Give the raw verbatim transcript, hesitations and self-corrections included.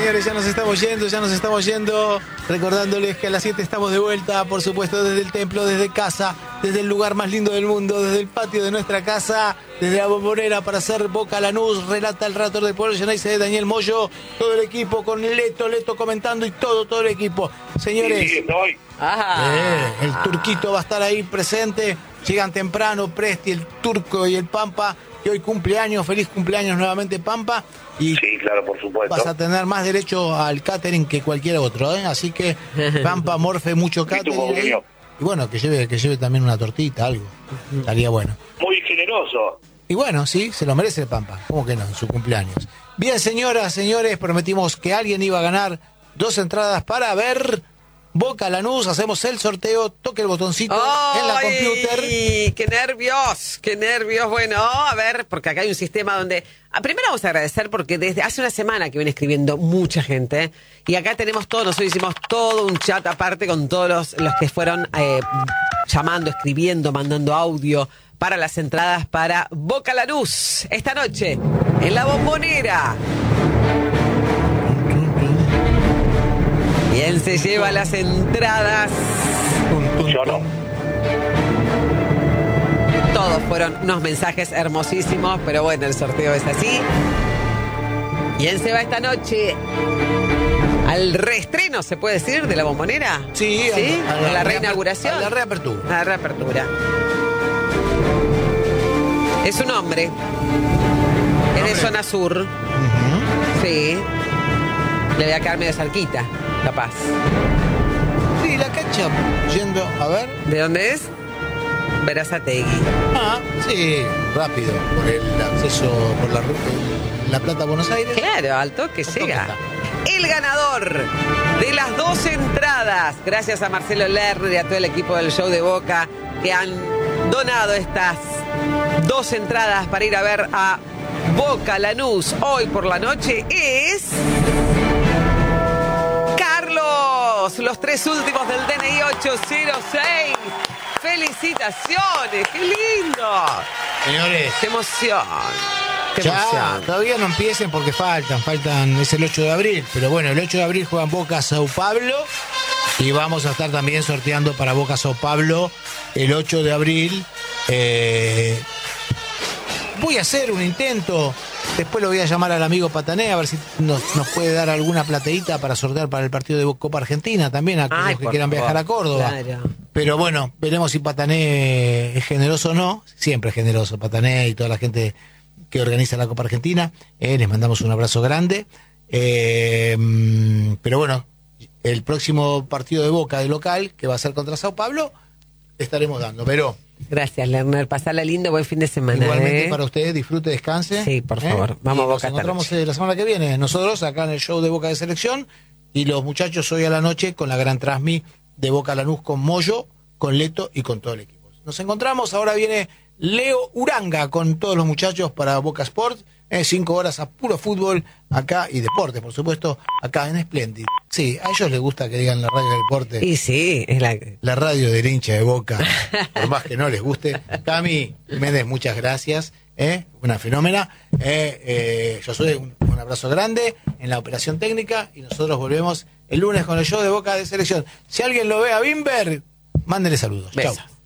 señores, ya nos estamos yendo, ya nos estamos yendo. Recordándoles que a las siete estamos de vuelta, por supuesto, desde el templo, desde casa, desde el lugar más lindo del mundo, desde el patio de nuestra casa, desde la Bombonera para hacer Boca Lanús. Relata el relator del pueblo llenarse de Daniel Moyo, todo el equipo con Leto, Leto comentando y todo, todo el equipo. Señores, sí, sí, estoy. Eh, el Turquito va a estar ahí presente. Llegan temprano Presti, el Turco y el Pampa. Y hoy cumpleaños, feliz cumpleaños nuevamente, Pampa. Y sí, claro, por supuesto. vas a tener más derecho al catering que cualquier otro, ¿eh? Así que Pampa, morfe mucho catering ahí. Y bueno, que lleve, que lleve también una tortita, algo. Estaría bueno. Muy generoso. Y bueno, sí, se lo merece el Pampa. ¿Cómo que no? En su cumpleaños. Bien, señoras, señores, prometimos que alguien iba a ganar dos entradas para ver Boca Lanús. Hacemos el sorteo. Toque el botoncito en la computer. ¡Qué nervios! ¡Qué nervios! Bueno, a ver, porque acá hay un sistema donde... Ah, primero vamos a agradecer porque desde hace una semana que viene escribiendo mucha gente, ¿eh? Y acá tenemos todos, nosotros hicimos todo un chat aparte con todos los, los que fueron eh, llamando, escribiendo, mandando audio para las entradas para Boca Lanús esta noche en la Bombonera. ¿Quién se lleva las entradas? Yo no. Todos fueron unos mensajes hermosísimos, pero bueno, el sorteo es así. ¿Quién se va esta noche al reestreno, se puede decir, de la Bombonera? Sí, ¿Sí? A, la, a la reinauguración. A la reapertura. A la reapertura. Es un hombre. Es de zona sur. Uh-huh. Sí. Le voy a quedar medio cerquita, capaz. Sí, la cancha, yendo, a ver. ¿De dónde es? Berazategui. Ah, sí, rápido, por el acceso por la, la Plata a Buenos Aires. Claro, al toque Al llega. toque El ganador de las dos entradas, gracias a Marcelo Lerner y a todo el equipo del show de Boca que han donado estas dos entradas para ir a ver a Boca Lanús hoy por la noche, es Carlos. Los tres últimos del D N I ocho cero seis. ¡Felicitaciones! ¡Qué lindo! Señores, ¡Qué emoción! ¡Qué ya, emoción! todavía no empiecen porque faltan, faltan, es el ocho de abril, pero bueno, el ocho de abril juegan Boca Sao Paulo y vamos a estar también sorteando para Boca Sao Paulo el ocho de abril. Eh, voy a hacer un intento, después lo voy a llamar al amigo Patané a ver si nos, nos puede dar alguna plateíta para sortear para el partido de Copa Argentina también, a aquellos que quieran favor. viajar a Córdoba. Claro. Pero bueno, veremos si Patané es generoso o no. Siempre es generoso Patané y toda la gente que organiza la Copa Argentina. Eh, les mandamos un abrazo grande. Eh, pero bueno, el próximo partido de Boca de local, que va a ser contra Sao Paulo, estaremos dando. Pero Gracias, Lerner. Pasala lindo, buen fin de semana. igualmente ¿eh? para ustedes, disfrute, descanse. Sí, por ¿eh? favor. Vamos y a Boca nos esta encontramos noche. la semana que viene. Nosotros acá en el show de Boca de Selección y los muchachos hoy a la noche con la gran transmi de Boca Lanús con Moyo, con Leto y con todo el equipo. Nos encontramos, ahora viene Leo Uranga con todos los muchachos para Boca Sport, eh, cinco horas a puro fútbol acá y deporte, por supuesto, acá en Splendid. Sí, a ellos les gusta que digan la radio de deporte. Y sí, es la... La radio del hincha de Boca, por más que no les guste. Cami Méndez, muchas gracias, ¿eh? Una fenómena. Eh, eh, yo soy un, un abrazo grande en la operación técnica y nosotros volvemos el lunes con el show de Boca de Selección. Si alguien lo ve a Bimber, mándele saludos. Besos. Chau.